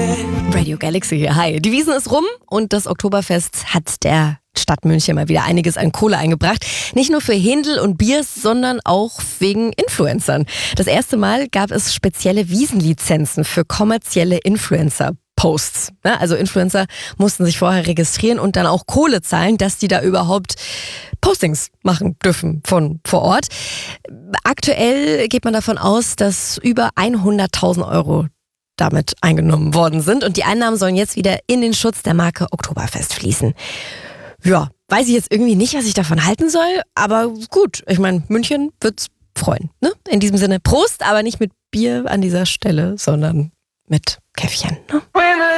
Radio Galaxy hier, hi. Die Wiesn ist rum und das Oktoberfest hat der Stadt München mal wieder einiges an Kohle eingebracht. Nicht nur für Händel und Biers, sondern auch wegen Influencern. Das erste Mal gab es spezielle Wiesn-Lizenzen für kommerzielle Influencer-Posts. Also Influencer mussten sich vorher registrieren und dann auch Kohle zahlen, dass die da überhaupt Postings machen dürfen von vor Ort. Aktuell geht man davon aus, dass über 100.000 Euro damit eingenommen worden sind. Und die Einnahmen sollen jetzt wieder in den Schutz der Marke Oktoberfest fließen. Ja, weiß ich jetzt irgendwie nicht, was ich davon halten soll. Aber gut, ich meine, München wird's freuen. Ne? In diesem Sinne, Prost, aber nicht mit Bier an dieser Stelle, sondern mit Käffchen. Ne?